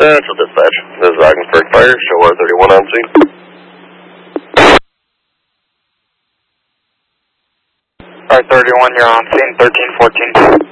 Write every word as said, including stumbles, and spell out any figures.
Central Dispatch. This is Ogdensburg Fire, show R thirty-one on scene. R thirty-one, you're on scene, thirteen fourteen.